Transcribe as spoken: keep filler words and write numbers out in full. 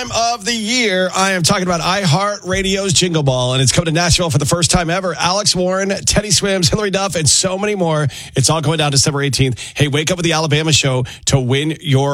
time of the year. I am talking about iHeartRadio's Jingle Ball, and it's coming to Nashville for the first time ever. Alex Warren, Teddy Swims, Hillary Duff, and so many more. It's all going down December eighteenth. Hey, wake up with the Alabama Show to win your